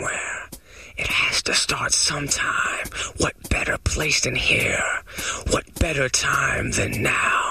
somewhere. It has to start sometime. What better place than here? What better time than now?